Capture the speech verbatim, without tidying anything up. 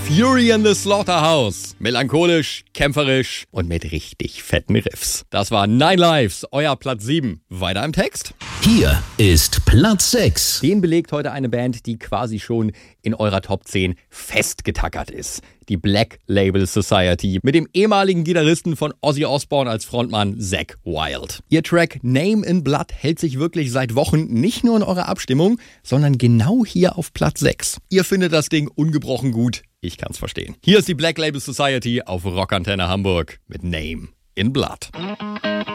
Fury in the Slaughterhouse. Melancholisch, kämpferisch und mit richtig fetten Riffs. Das war Nine Lives, euer Platz sieben. Weiter im Text. Hier ist Platz sechs. Den belegt heute eine Band, die quasi schon in eurer Top zehn festgetackert ist. Die Black Label Society mit dem ehemaligen Gitarristen von Ozzy Osbourne als Frontmann Zakk Wylde. Ihr Track Name in Blood hält sich wirklich seit Wochen nicht nur in eurer Abstimmung, sondern genau hier auf Platz sechs. Ihr findet das Ding ungebrochen gut. Ich kann's verstehen. Hier ist die Black Label Society auf Rockantenne Hamburg mit Name in Blood.